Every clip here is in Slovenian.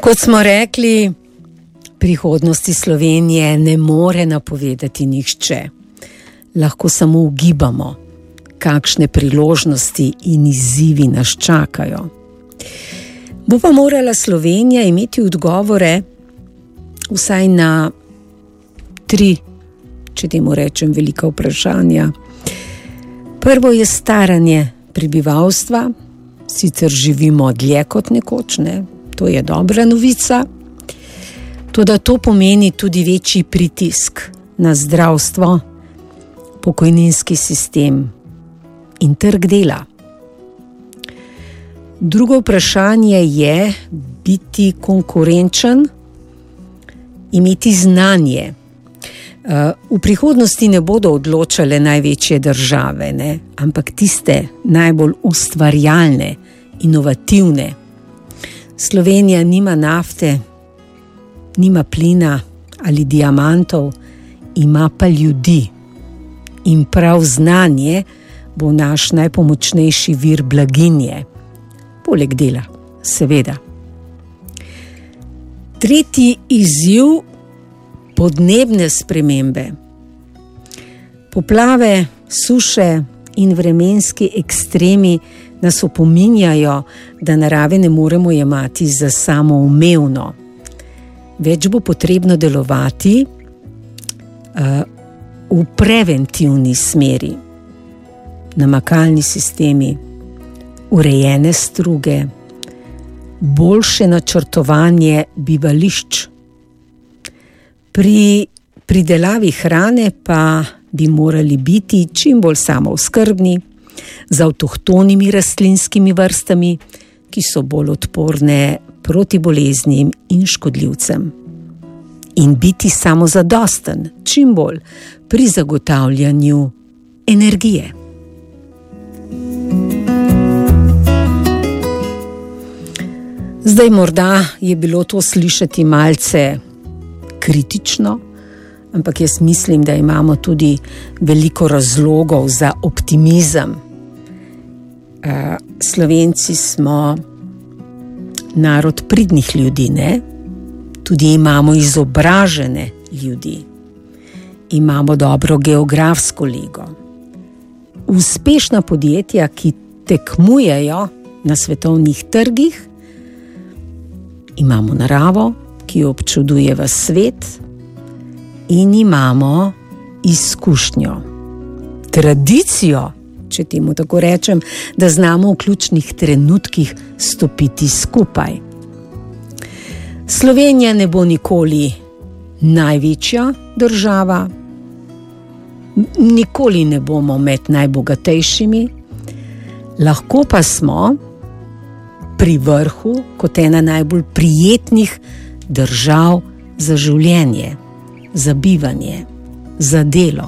Kot smo rekli, prihodnosti Slovenije ne more napovedati nihče. Lahko samo ugibamo, kakšne priložnosti in izzivi nas čakajo. Bo pa morala Slovenija imeti odgovore vsaj na 3, če temu rečem, velika vprašanja. Prvo je staranje prebivalstva, sicer živimo dlje kot nekoč, ne? To je dobra novica, toda to pomeni tudi večji pritisk na zdravstvo, pokojninski sistem in trg dela. Drugo vprašanje je biti konkurenčen, imeti znanje. V prihodnosti ne bodo odločale največje države, ne? Ampak tiste najbolj ustvarjalne, inovativne. Slovenija nima nafte, nima plina ali diamantov, ima pa ljudi. In prav znanje bo naš najpomočnejši vir blaginje, poleg dela, seveda. Tretji izziv: podnebne spremembe. Poplave, suše in vremenski ekstremi nas opominjajo, da narave ne moremo jemati za samoumevno. Več bo potrebno delovati v preventivni smeri. Namakalni sistemi, urejene struge, boljše načrtovanje bivališč. Pri pridelavi hrane pa bi morali biti čim bolj samooskrbni z avtohtonimi rastlinskimi vrstami, ki so bolj odporne proti boleznim in škodljivcem. In biti samozadosten čim bolj pri zagotavljanju energije. Zdaj morda je bilo to slišati malce kritično, ampak jaz mislim, da imamo tudi veliko razlogov za optimizem. Slovenci smo narod pridnih ljudi, ne? Tudi imamo izobražene ljudi. Imamo dobro geografsko lego. Uspešna podjetja, ki tekmujejo na svetovnih trgih. Imamo naravo, ki občuduje ves svet, in imamo izkušnjo, tradicijo, če temu tako rečem, da znamo v ključnih trenutkih stopiti skupaj. Slovenija ne bo nikoli največja država, nikoli ne bomo med najbogatejšimi, lahko pa smo pri vrhu kot ena najbolj prijetnih držav za življenje, za bivanje, za delo.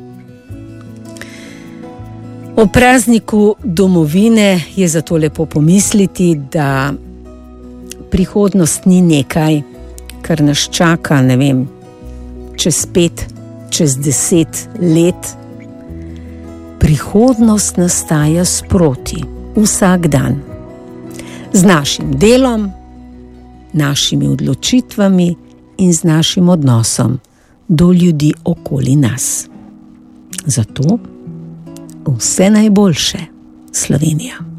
O prazniku domovine je zato lepo pomisliti, da prihodnost ni nekaj, kar nas čaka, ne vem, čez 5, čez 10 let. Prihodnost nastaja sproti, vsak dan. Z našim delom, našimi odločitvami in z našim odnosom do ljudi okoli nas. Zato vse najboljše, Slovenija.